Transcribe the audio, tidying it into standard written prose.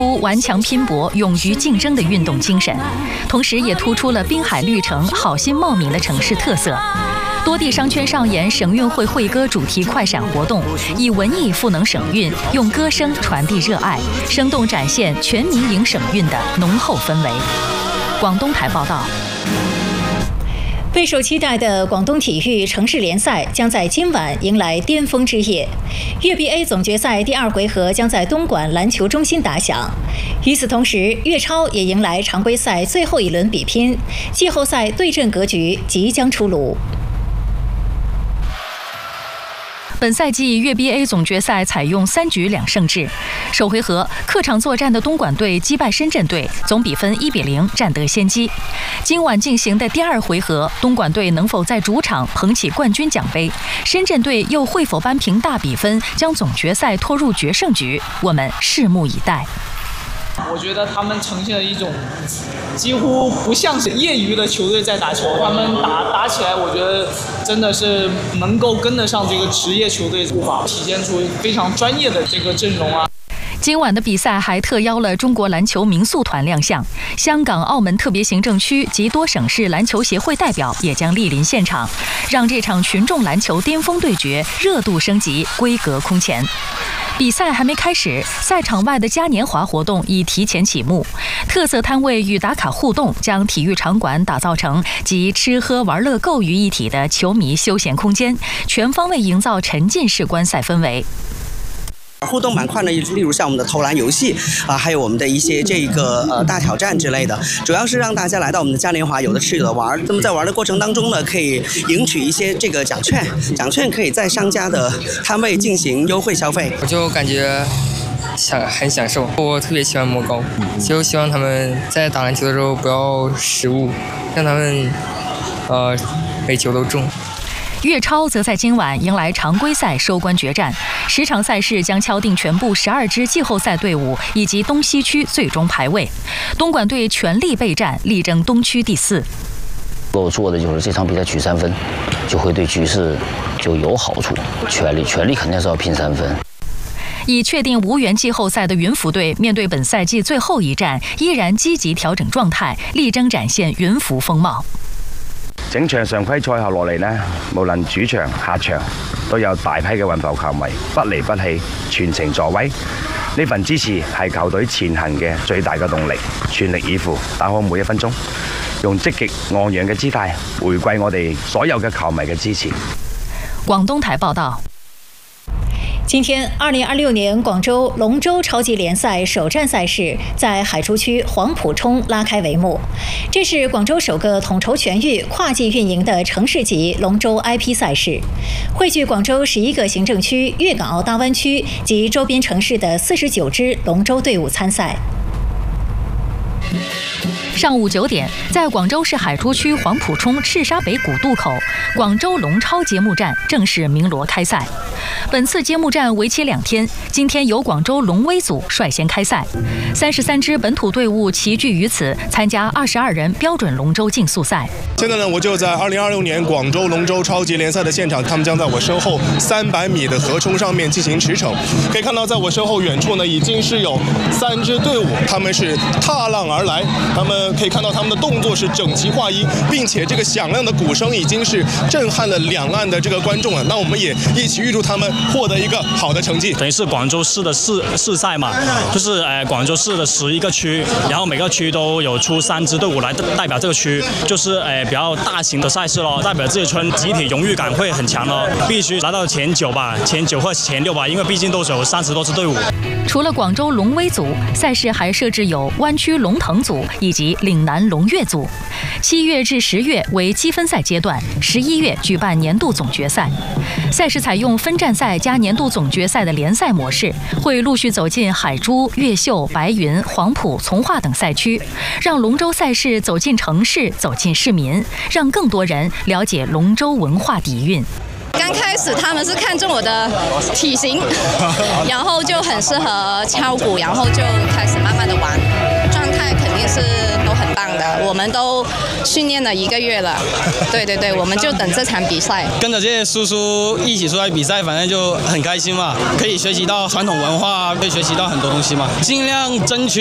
顽强拼搏、勇于竞争的运动精神，同时也突出了滨海绿城好心茂名的城市特色。多地商圈上演省运会会歌主题快闪活动，以文艺赋能省运，用歌声传递热爱，生动展现全民迎省运的浓厚氛围。广东台报道。 备受期待的广东体育城市联赛将在今晚迎来巅峰之夜。粤 BA 总决赛第2回合将在东莞篮球中心打响。与此同时，粤超也迎来常规赛最后一轮比拼，季后赛对阵格局即将出炉。 本赛季粤 BA 总决赛采用3局2胜制，首回合客场作战的东莞队击败深圳队，总比分1-0占得先机。今晚进行的第2回合，东莞队能否在主场捧起冠军奖杯？深圳队又会否扳平大比分，将总决赛拖入决胜局？我们拭目以待。 我觉得他们呈现了一种几乎不像是业余的球队在打球，他们打起来，我觉得真的是能够跟得上这个职业球队步伐，体现出非常专业的这个阵容啊。 今晚的比赛还特邀了中国篮球民宿团亮相，香港、澳门特别行政区及多省市篮球协会代表也将莅临现场，让这场群众篮球巅峰对决热度升级，规格空前。比赛还没开始，赛场外的嘉年华活动已提前启幕。特色摊位与打卡互动，将体育场馆打造成集吃喝玩乐购于一体的球迷休闲空间，全方位营造沉浸式观赛氛围。 互动板块呢，例如像我们的投篮游戏还有我们的一些这个大挑战之类的，主要是让大家来到我们的嘉年华，有的吃有的玩。那么在玩的过程当中呢，可以赢取一些这个奖券，奖券可以在商家的摊位进行优惠消费。 我就感觉很享受，我特别喜欢摸高，就希望他们在打篮球的时候不要失误，让他们每球都中。 粤超则在今晚迎来常规赛收官决战，10场赛事将敲定全部12支季后赛队伍以及东西区最终排位。东莞队全力备战，力争东区第4。 我做的就是这场比赛取3分，就会对局势就有好处，全力肯定是要拼3分。 已确定无缘季后赛的云浮队，面对本赛季最后一战，依然积极调整状态，力争展现云浮风貌。 整場常規賽後落嚟呢，無論主場、客場，都有大批嘅雲浮球迷不離不棄，全程助威。呢份支持係球隊前行嘅最大嘅動力，全力以赴，打好每1分鐘，用積極昂揚嘅姿態回饋我哋所有嘅球迷嘅支持。 廣東台報道。 今天，2026年广州龙舟超级联赛首站赛事在海珠区黄埔冲拉开帷幕。这是广州首个统筹全域、跨界运营的城市级龙舟 IP 赛事，汇聚广州11个行政区、粤港澳大湾区及周边城市的49支龙舟队伍参赛。 上午9点，在广州市海珠区黄埔冲赤沙北古渡口，广州龙超揭幕战正式鸣锣开赛。本次揭幕战为期2天，今天由广州龙威组率先开赛，33支本土队伍齐聚于此，参加22人标准龙舟竞速赛。 现在呢，我就在2026年广州龙舟超级联赛的现场，他们将在我身后300米的河冲上面进行驰骋。可以看到，在我身后远处呢，已经是有3支队伍，他们是踏浪而来，他们可以看到他们的动作是整齐划一，并且这个响亮的鼓声已经是震撼了两岸的这个观众了。那我们也一起预祝他们获得一个好的成绩。 等于是广州市的市赛嘛，就是广州市的11个区，然后每个区都有出3支队伍来代表这个区，就是比较大型的赛事咯，代表这个村集体荣誉感会很强咯，必须拿到前9吧，前9或前6吧，因为毕竟都有30多支队伍。 除了广州龙威组，赛事还设置有湾区龙腾组以及岭南龙跃组。7月至10月为积分赛阶段，11月举办年度总决赛。赛事采用分站赛加年度总决赛的联赛模式，会陆续走进海珠、越秀、白云、黄埔、从化等赛区，让龙舟赛事走进城市，走进市民，让更多人了解龙舟文化底蕴。 刚开始他们是看中我的体型，然后就很适合敲鼓，然后就开始慢慢的玩，状态肯定是都很棒。 棒的，我们都训练了1个月了。对对对，我们就等这场比赛。 跟着这些叔叔一起出来比赛，反正就很开心嘛，可以学习到传统文化，可以学习到很多东西嘛，尽量争取